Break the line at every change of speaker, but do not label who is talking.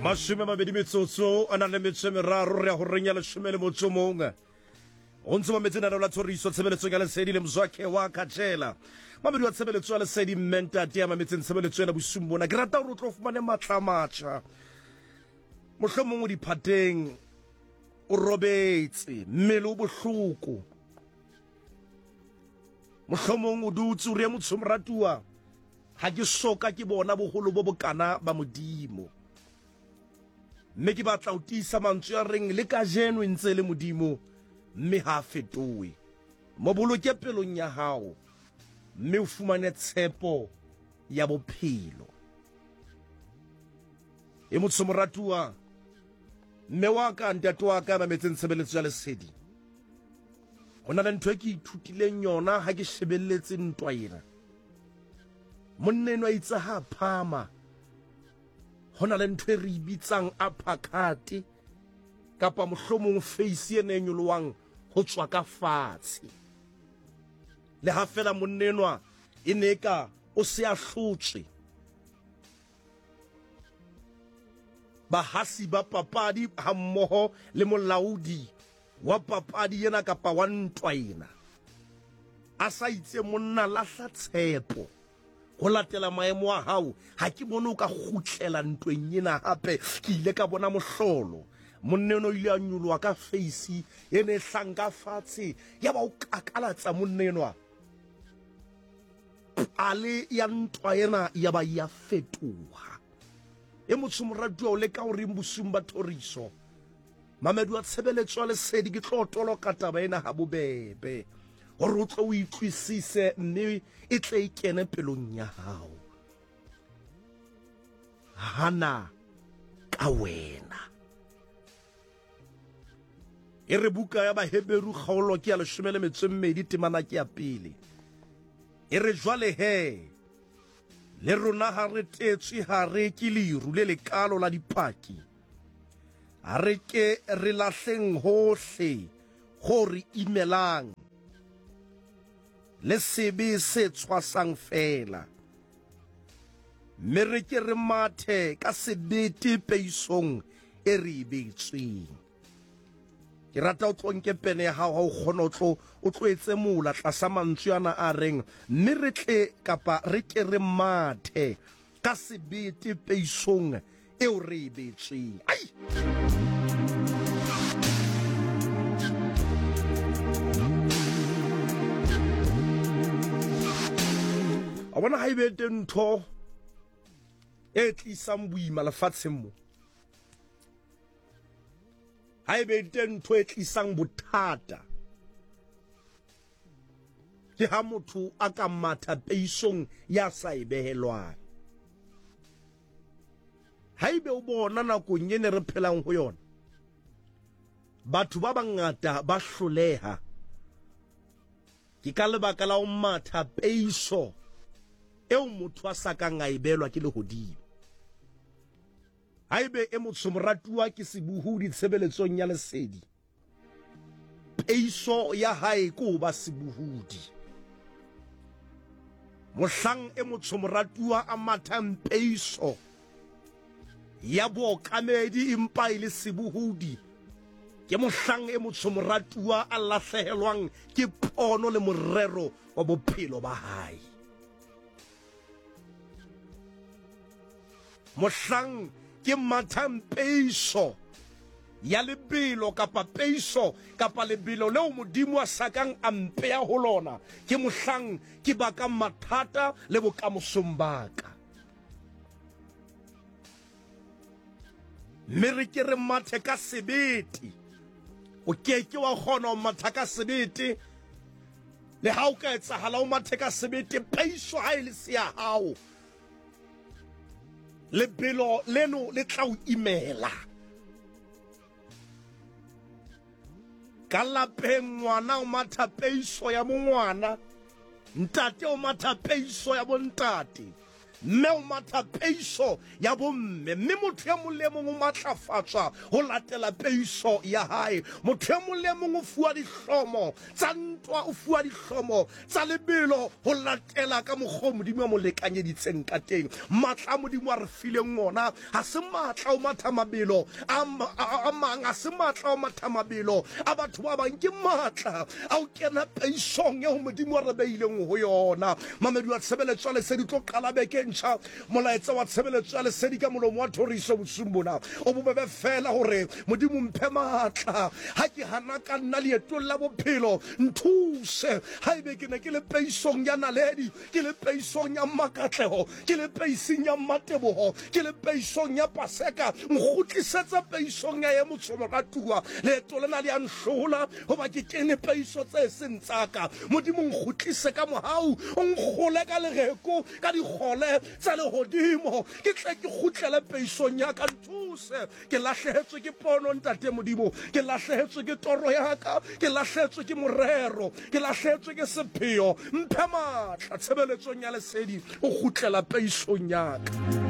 Mashome mabedi metsotso a nang le metso meraro re a ho renya leshome le motso mong o ntse ba metsena la tsoriso tshebeletso ya lesedi le mzwakhe wa khatshela mabedi wa tshebeletso ya lesedi menta tia mametseng tshebeletso ya bosumbona ke rata hore o tlo fumane matlamatla mohlomong o diphateng o robetse mmele o bohloko mohlomong o dutse o re motho moratuwa ha ke soka ke bona boholo bo bokana ba modimo mme ke batla o tiisa mantswe a reng le ka jeno ntse le modimo mme ha fetowe mo boloke pelong ya hao mme o fumane tshepo ya bophelo e motho moratuwa mme wa ka ntate wa ka ba metseng tshebeletso ya lesedi hona le ntwe ke ithutileng yona ha ke shebelletse ntwa ena monna eno a itse ha phama hona le ntwe re ibitsang aphakate kapa mohlomong face ene e nyolwang ho tswa ka fatshe le ha fela monna enwa e ne ka o se a hlotswe bahasi ba papadi ha mmoho le molaudi wa papadi ena kapa wa ntwa ena a sa itse monna lahla tshepo ho latela maemo a hao ha ke bone o ka khutlela ntweng ena hape ke ile ka bona mohlolo monneno ile a nyolwa ka face ene hlanka fatshe ya ba o kakalatsa monnenwa ale ya ntwa ena ya ba ya fetoha e motho moratuwa o le ka hore mbusumba thoriso mamedi wa tshebeletso le sedi ke tlo toloka taba ena ha bobebe hore o tlo o itlisise mme e tle ikene pelong ya hao hana ka wena e re buka ya Baheberu kgaolo ke ya 12 temana ke ya pele e re jwale he le rona ha re tetswe ha re ke liru le lekalo la dipaki ha re ke re lahleng hohle hore imelang le sebe se tshwasang fela mme re ke re mathe ka sebete peisong e re ibetsweng ke rata o tlonke pene ya hao ha o kgona o tlo etse mola tlasa mantswe ana a reng mme re tle kapa re ke re mathe ka sebete peisong e o re ibetsweng ai a bona ha ibete ntho e tlisang boima lefatsheng mo ha ibete ntho e tlisang bothata ke ha motho a ka matha peisong ya sa ibehelwang ha ibe o bona nakong ene re phelang ho yona batho ba bangata ba hloleha ke ka lebaka la o matha peiso eo motho a sa ka ngaibelwa ke lehodimo haibe e motho moratuwa ke sebuhudi tshebeletsong ya lesedi peiso ya hae ko ba sebuhudi mohlang e motho moratuwa a mathang peiso ya bokamedi impa ile sebuhudi ke mohlang e motho moratuwa a lahlehelwang ke pono le morero wa bophelo ba hae mohlang ke mathang peiso ya lebelo kapa peiso kapa lebelo leo modimo a sakang ampe ya ho lona ke mohlang ke baka mathata le bokamosong baka mme re ke re mathe ka sebete o keke wa kgona ho matha ka sebete le ha o ka etsahala o mathe ka sebete peiso ha ile se ya hao lebelo leno le tla o imela ka lapeng ngwana o matha peiso ya mongwana ntate o matha peiso ya bontate mme o matha peiso ya bomme, mme motho ya mong le mong o matlafatswa ho latela peiso ya hae. Motho ya mong le mong o fuwa dihlomo tsa ntwa, o fuwa dihlomo tsa lebelo ho latela ka mokgwa Modimo a mo lekanyeditseng ka teng. Matla a Modimo a re fileng ona ha se matla o matha mabelo a mang, ha se matla o matha mabelo a batho ba bang, ke matla a o kena peisong ya ho Modimo a re beileng ho yona. Mamedi wa tshebeletso ya lesedi tlo qala beke ntjha, molaetsa wa tshebeletso ya lesedi ka molomo wa thoriso bosung bona o bobebe fela hore Modimo mphe matla ha ke hana ka nna leetong la bophelo, nthuse haebe ke ne ke le peisong ya naledi, ke le peisong ya makatleho, ke le peisong ya mateboho, ke le peisong ya paseka, nkgutlisetsa peisong ya motsomoratuwa. Leeto lena le a nhlola hoba ke kene peiso tse seng tsaka. Modimo nkgutlise ka mohau, o nkgole ka lereko, ka dikgole tsa lehodimo, ke tle ke kgutlele peisong ya ka. Nthuse, ke lahlehetswe ke pono ntate Modimo, ke lahlehetswe ke toro ya ka, ke lahlehetswe ke morero, ke lahlehetswe ke sepheo. Mphe matla tshebeletsong ya lesedi o kgutlela peisong ya ka.